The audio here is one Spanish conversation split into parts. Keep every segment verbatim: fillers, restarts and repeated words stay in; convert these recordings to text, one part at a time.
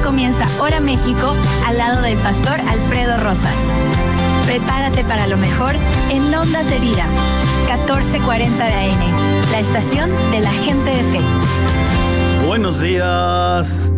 comienza Hora México al lado del pastor Alfredo Rosas. Prepárate para lo mejor en Ondas de Vida, catorce cuarenta de A M, la estación de la gente de fe. Buenos días,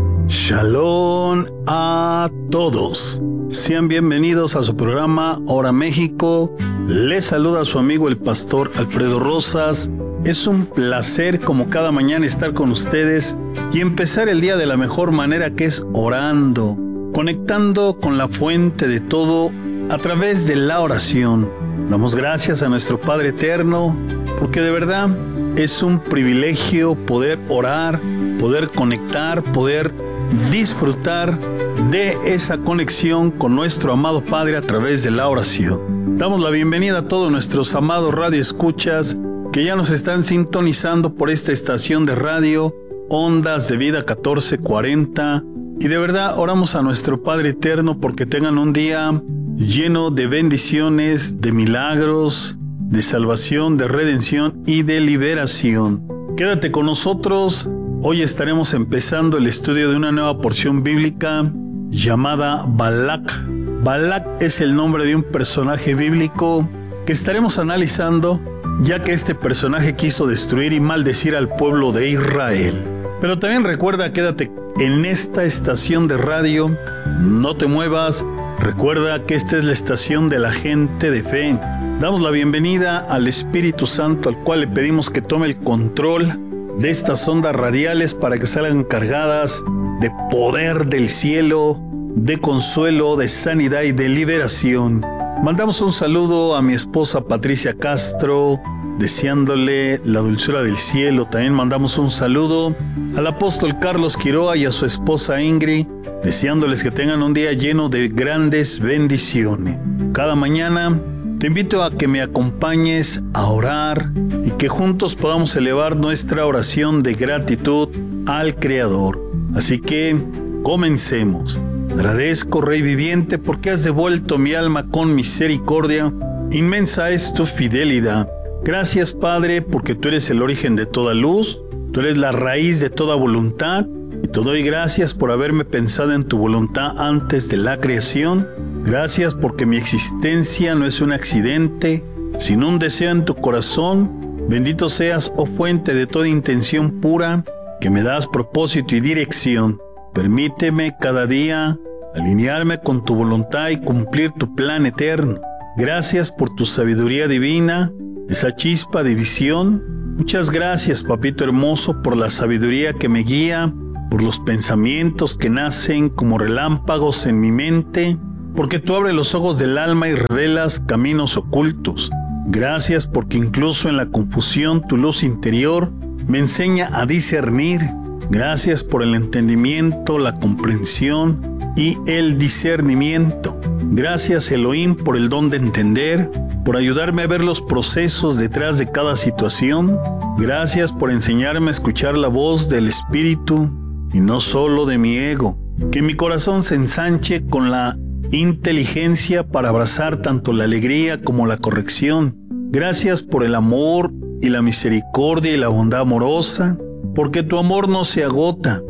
shalom a todos. Sean bienvenidos a su programa Hora México. Les saluda a su amigo el pastor Alfredo Rosas. Es un placer como cada mañana estar con ustedes y empezar el día de la mejor manera, que es orando, conectando con la fuente de todo a través de la oración. Damos gracias a nuestro Padre Eterno porque de verdad es un privilegio poder orar, poder conectar, poder disfrutar de esa conexión con nuestro amado Padre a través de la oración. Damos la bienvenida a todos nuestros amados radioescuchas que ya nos están sintonizando por esta estación de radio, Ondas de Vida catorce cuarenta. Y de verdad oramos a nuestro Padre Eterno porque tengan un día lleno de bendiciones, de milagros, de salvación, de redención y de liberación. Quédate con nosotros. Hoy estaremos empezando el estudio de una nueva porción bíblica llamada Balac. Balac es el nombre de un personaje bíblico que estaremos analizando, ya que este personaje quiso destruir y maldecir al pueblo de Israel. Pero también recuerda, quédate en esta estación de radio, no te muevas. Recuerda que esta es la estación de la gente de fe. Damos la bienvenida al Espíritu Santo, al cual le pedimos que tome el control de estas ondas radiales para que salgan cargadas de poder del cielo, de consuelo, de sanidad y de liberación. Mandamos un saludo a mi esposa Patricia Castro, deseándole la dulzura del cielo. También mandamos un saludo al apóstol Carlos Quiroa y a su esposa Ingrid, deseándoles que tengan un día lleno de grandes bendiciones. Cada mañana te invito a que me acompañes a orar y que juntos podamos elevar nuestra oración de gratitud al Creador. Así que comencemos. Agradezco, Rey viviente, porque has devuelto mi alma con misericordia. Inmensa es tu fidelidad. Gracias, Padre, porque tú eres el origen de toda luz, tú eres la raíz de toda voluntad, y te doy gracias por haberme pensado en tu voluntad antes de la creación. Gracias porque mi existencia no es un accidente, sino un deseo en tu corazón. Bendito seas, oh fuente de toda intención pura, que me das propósito y dirección. Permíteme cada día alinearme con tu voluntad y cumplir tu plan eterno. Gracias por tu sabiduría divina, esa chispa de visión. Muchas gracias, papito hermoso, por la sabiduría que me guía, por los pensamientos que nacen como relámpagos en mi mente, porque tú abres los ojos del alma y revelas caminos ocultos. Gracias porque incluso en la confusión tu luz interior me enseña a discernir. Gracias por el entendimiento, la comprensión y el discernimiento. Gracias, Elohim, por el don de entender, por ayudarme a ver los procesos detrás de cada situación. Gracias por enseñarme a escuchar la voz del Espíritu y no solo de mi ego. Que mi corazón se ensanche con la inteligencia para abrazar tanto la alegría como la corrección. Gracias por el amor y la misericordia y la bondad amorosa, porque tu amor no se agota.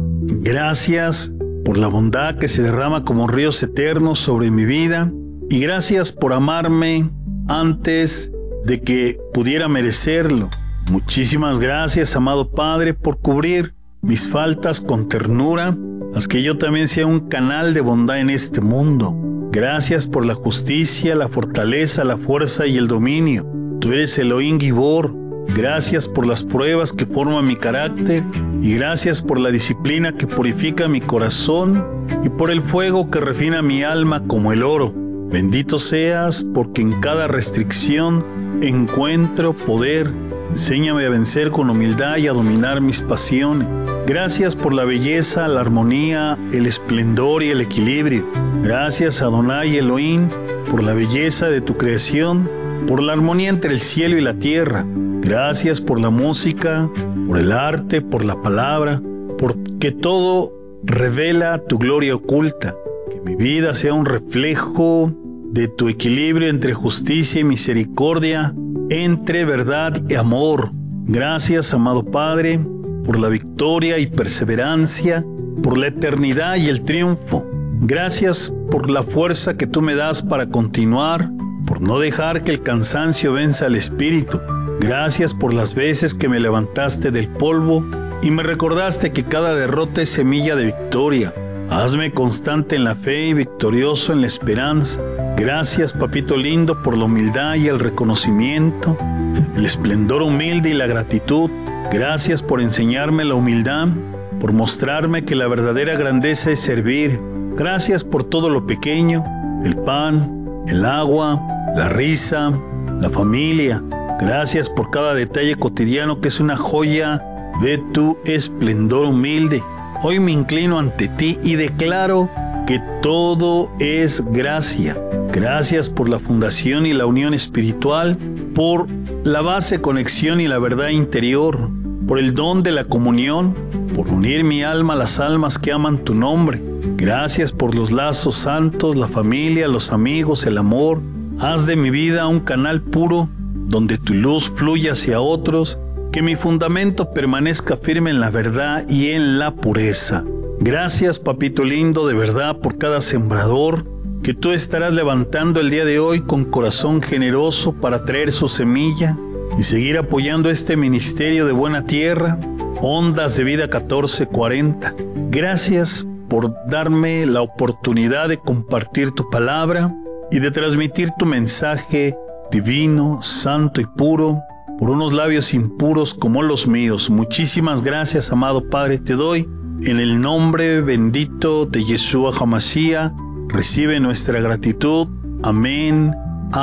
Gracias por la bondad que se derrama como ríos eternos sobre mi vida, y gracias por amarme antes de que pudiera merecerlo. Muchísimas gracias, amado Padre, por cubrir mis faltas con ternura, haz que yo también sea un canal de bondad en este mundo. Gracias por la justicia, la fortaleza, la fuerza y el dominio. Tú eres Elohim Gibor. Gracias por las pruebas que forman mi carácter, y gracias por la disciplina que purifica mi corazón, y por el fuego que refina mi alma como el oro. Bendito seas, porque en cada restricción encuentro poder. Enséñame a vencer con humildad y a dominar mis pasiones. Gracias por la belleza, la armonía, el esplendor y el equilibrio. Gracias, Adonai Elohim, por la belleza de tu creación, por la armonía entre el cielo y la tierra. Gracias por la música, por el arte, por la palabra, porque todo revela tu gloria oculta. Que mi vida sea un reflejo de tu equilibrio entre justicia y misericordia, entre verdad y amor. Gracias, amado Padre, por la victoria y perseverancia por la eternidad y el triunfo. Gracias por la fuerza que tú me das para continuar, por no dejar que el cansancio venza al espíritu. Gracias por las veces que me levantaste del polvo y me recordaste que cada derrota es semilla de victoria. Hazme constante en la fe y victorioso en la esperanza. Gracias, papito lindo, por la humildad y el reconocimiento, el esplendor humilde y la gratitud. Gracias por enseñarme la humildad, por mostrarme que la verdadera grandeza es servir. Gracias por todo lo pequeño, el pan, el agua, la risa, la familia. Gracias por cada detalle cotidiano que es una joya de tu esplendor humilde. Hoy me inclino ante ti y declaro que todo es gracia. Gracias por la fundación y la unión espiritual, por la base, conexión y la verdad interior, por el don de la comunión, por unir mi alma a las almas que aman tu nombre. Gracias por los lazos santos, la familia, los amigos, el amor. Haz de mi vida un canal puro donde tu luz fluya hacia otros, que mi fundamento permanezca firme en la verdad y en la pureza. Gracias, papito lindo, de verdad, por cada sembrador que tú estarás levantando el día de hoy con corazón generoso para traer su semilla y seguir apoyando este ministerio de buena tierra, Ondas de Vida catorce cuarenta. Gracias por darme la oportunidad de compartir tu palabra y de transmitir tu mensaje divino, santo y puro, por unos labios impuros como los míos. Muchísimas gracias, amado Padre, te doy. En el nombre bendito de Yeshua HaMashiach, recibe nuestra gratitud. Amén,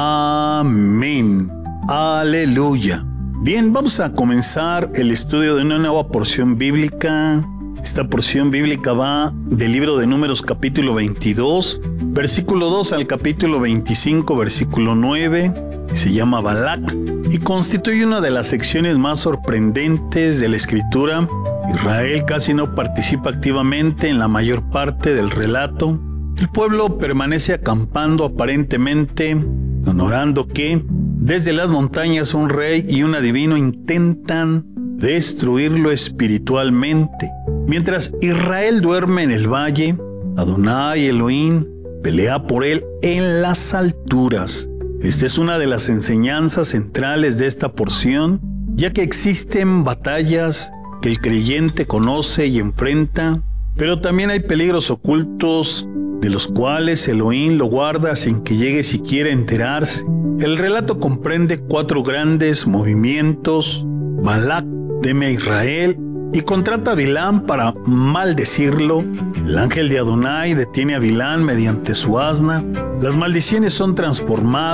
amén, aleluya. Bien, vamos a comenzar el estudio de una nueva porción bíblica. Esta porción bíblica va del libro de Números capítulo veintidós, versículo dos al capítulo veinticinco, versículo nueve. Se llama Balac y constituye una de las secciones más sorprendentes de la Escritura. Israel casi no participa activamente en la mayor parte del relato. El pueblo permanece acampando aparentemente, ignorando que desde las montañas un rey y un adivino intentan destruirlo espiritualmente. Mientras Israel duerme en el valle, Adonai Elohim pelea por él en las alturas. Esta es una de las enseñanzas centrales de esta porción, ya que existen batallas que el creyente conoce y enfrenta, pero también hay peligros ocultos de los cuales Elohim lo guarda sin que llegue siquiera a enterarse. El relato comprende cuatro grandes movimientos. Balac teme a Israel y contrata a Bilam para maldecirlo. El ángel de Adonai detiene a Bilam mediante su asna. Las maldiciones son transformadas